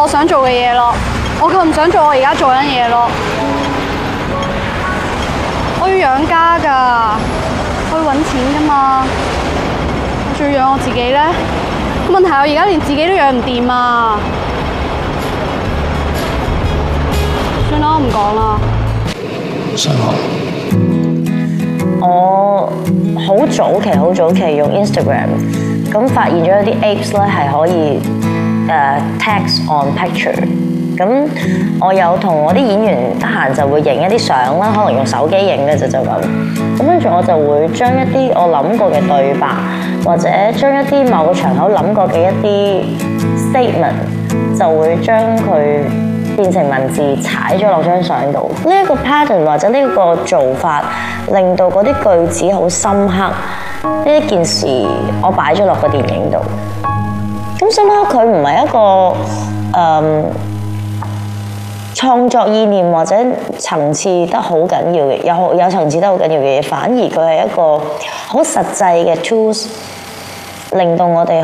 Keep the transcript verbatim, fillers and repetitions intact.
想做嘅嘢咯，我咁唔想做我而家做緊嘢咯。我要養家㗎，我要揾錢㗎嘛，我仲要養我自己咧。問題我而家連自己都養唔掂啊！算啦，我唔講啦。 想學。 我好早期好早期用 Instagram，咁發現咗一啲 apps 咧係可以誒、uh, text on picture。咁我有同我啲演員得閒就會影一啲相啦，可能用手機影嘅就就咁。咁跟住我就會將一啲我諗過嘅對白，或者將一啲某個場口諗過嘅一啲 statement， 就會將佢變成文字踩咗落張相度。呢一個 pattern 或者呢個做法，令到嗰啲句子好深刻。呢一件事我擺咗落個電影度。咁深刻佢唔係一個誒、嗯、創作意念或者層次得好緊要嘅，有有層次得好緊要嘅嘢，反而佢係一個好實際嘅 tools，令到我哋